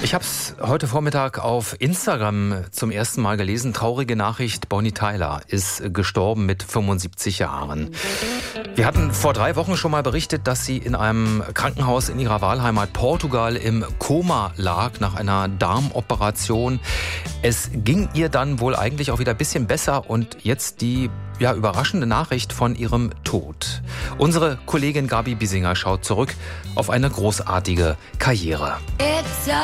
Ich habe es heute Vormittag auf Instagram zum ersten Mal gelesen. Traurige Nachricht, Bonnie Tyler ist gestorben mit 75 Jahren. Wir hatten vor 3 Wochen schon mal berichtet, dass sie in einem Krankenhaus in ihrer Wahlheimat Portugal im Koma lag nach einer Darmoperation. Es ging ihr dann wohl eigentlich auch wieder ein bisschen besser und jetzt die überraschende Nachricht von ihrem Tod. Unsere Kollegin Gabi Biesinger schaut zurück auf eine großartige Karriere.